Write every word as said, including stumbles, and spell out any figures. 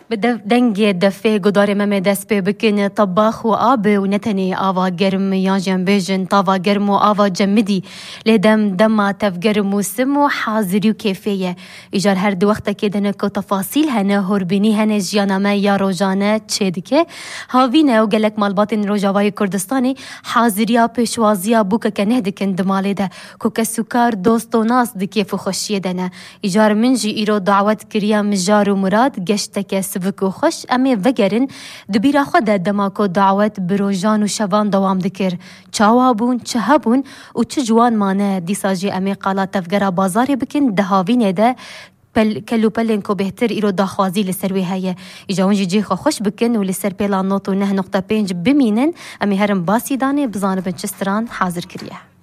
بدنگ دفه گدار مم دست به بکن طباخ و آب و نتنی آوا گرم یا جنبیجن طاوا گرم و آوا جمدی لدم دم تف گرم و سم و حاضری و کیفیه ایجار هر دو وقت که دنه که تفاصیل هنه هربینی هنه جیانمه یا روزانه چه دیگه هاوینه و گلک مالباتن روجاوای کردستانی حاضریا پیشوازیا بوکه که نه دکن دماله ده که کسوکار دوست و ناس دکیف و خوشیه دنه ایجار منجی ایرو دعوت کریا مجار و مراد گشته که سوکو خوش امی وگرن دبیرا خود دماکو دعوت بروجان و شوان دوام دکر چاوا بون چه هبون و چه جوان مانه دیساجی امی قالا تفگرا بازاری بکن دهاوینه ده پل کلو پلن کو بهتر ایرو داخوازی لسروی هایه ایجاونجی جی خو خوش بکن و لسر پیلان نوت و نه نقطه پنج بمینن امی هرم باسی دانه بزانه بنچستران حاضر کریه